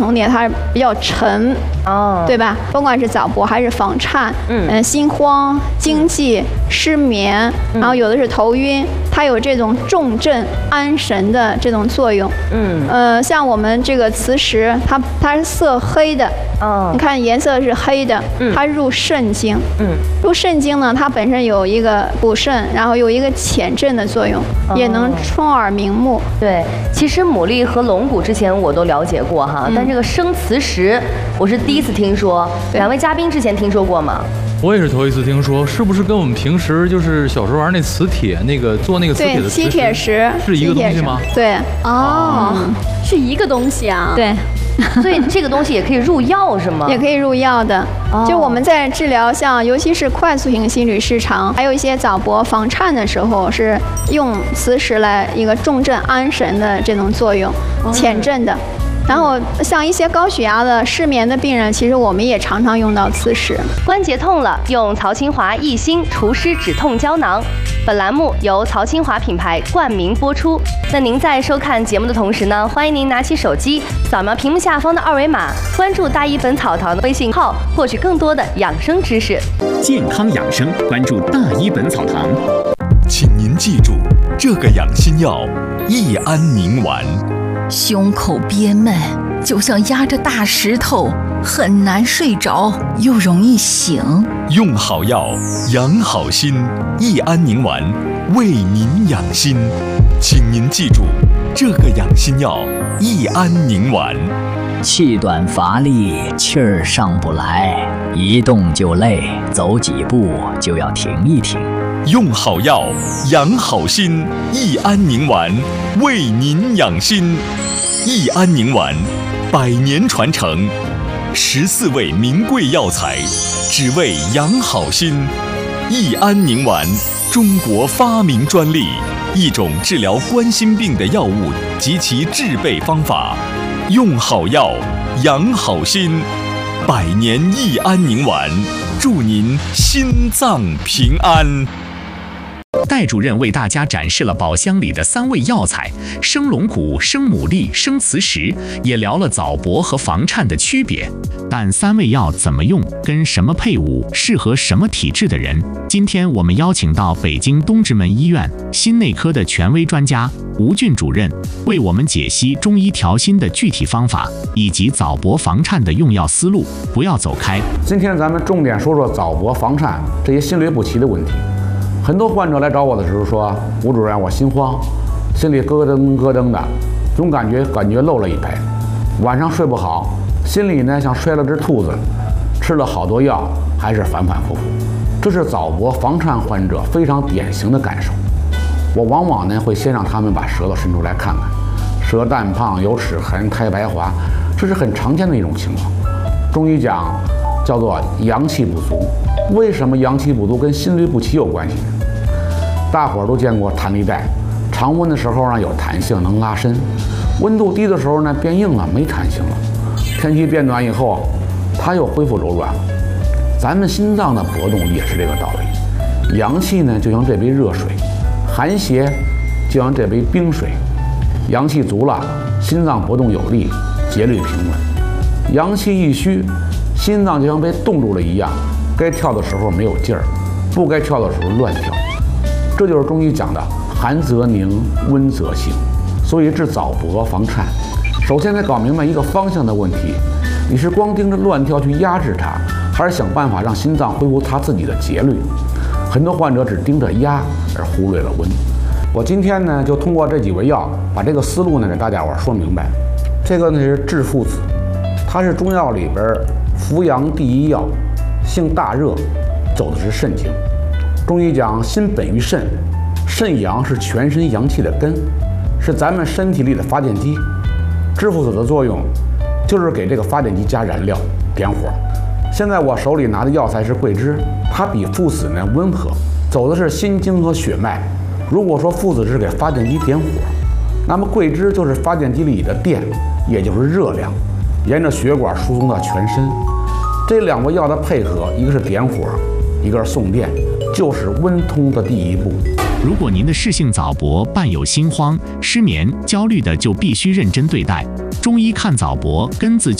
重点它比较沉，对吧？不管是早搏还是房颤，心慌、惊悸、失眠，然后有的是头晕，它有这种重镇安神的这种作用。像我们这个磁石，它是色黑的，你看颜色是黑的，它入肾经，入肾经呢，它本身有一个补肾，然后有一个潜镇的作用，也能充耳明目。 对，其实牡蛎和龙骨之前我都了解过哈，但这个生磁石我是第一次听说。两位嘉宾之前听说过吗？ 我也是头一次听说，是不是跟我们平时就是小时候玩那磁铁那个做那个磁铁的吸铁石是一个东西吗？ 对， 是一个东西啊。 对。 所以这个东西也可以入药是吗？ 也可以入药的。就我们在治疗像尤其是快速性心律失常，还有一些早搏房颤的时候，是用磁石来一个重镇安神的这种作用，潜镇的。然后像一些高血压的失眠的病人，其实我们也常常用到磁石。 关节痛了，用曹清华益心除湿止痛胶囊。本栏目由曹清华品牌冠名播出。那您在收看节目的同时呢，欢迎您拿起手机扫描屏幕下方的二维码，关注大医本草堂的微信号，获取更多的养生知识。 健康养生，关注大医本草堂。 请您记住，这个养心药益安宁丸。 胸口憋闷，就像压着大石头，很难睡着，又容易醒。 用好药，养好心，益安宁丸为您养心。请您记住，这个养心药益安宁丸。 气短乏力，气儿上不来，一动就累，走几步就要停一停。 用好药，养好心，益安宁丸为您养心。益安宁丸100年传承，14味名贵药材，只为养好心。益安宁丸，中国发明专利，一种治疗冠心病的药物及其制备方法。用好药，养好心。100年益安宁丸，祝您心脏平安。 戴主任为大家展示了宝箱里的3味药材：生龙骨、生牡蛎、生磁石，也聊了早搏和房颤的区别。但3味药怎么用，跟什么配伍，适合什么体质的人？今天我们邀请到北京东直门医院心内科的权威专家吴俊主任，为我们解析中医调心的具体方法，以及早搏房颤的用药思路。不要走开。 今天咱们重点说说早搏房颤这些心律不齐的问题。很多患者来找我的时候说，吴主任，我心慌，心里咯噔咯噔的，总感觉漏了一拍，晚上睡不好，心里呢像摔了只兔子，吃了好多药还是反反复复。这是早搏房颤患者非常典型的感受。我往往呢会先让他们把舌头伸出来看看，舌淡胖，有齿痕，苔白滑，这是很常见的一种情况。中医讲叫做阳气不足。为什么阳气不足跟心律不齐有关系呢？大伙儿都见过弹力带，常温的时候呢有弹性，能拉伸；温度低的时候呢变硬了，没弹性了。天气变暖以后，它又恢复柔软了。咱们心脏的搏动也是这个道理。阳气呢就像这杯热水，寒邪就像这杯冰水。阳气足了，心脏搏动有力，节律平稳；阳气一虚，心脏就像被冻住了一样。该跳的时候没有劲儿，不该跳的时候乱跳，这就是中医讲的寒则凝，温则行。所以治早搏房颤，首先得搞明白一个方向的问题：你是光盯着乱跳去压制它，还是想办法让心脏恢复它自己的节律？很多患者只盯着压而忽略了温。我今天呢就通过这几味药，把这个思路呢给大家伙说明白。这个呢是治附子，它是中药里边扶阳第一药。性大热，走的是肾经。中医讲心本于肾，肾阳是全身阳气的根，是咱们身体里的发电机。治附子的作用就是给这个发电机加燃料，点火。现在我手里拿的药材是桂枝，它比附子呢温和，走的是心经和血脉。如果说附子是给发电机点火，那么桂枝就是发电机里的电，也就是热量，沿着血管输送到全身。这2味药的配合，一个是点火，一个是送电，就是温通的第一步。 如果您的适性早搏伴有心慌、失眠、焦虑的，就必须认真对待。中医看早搏，根子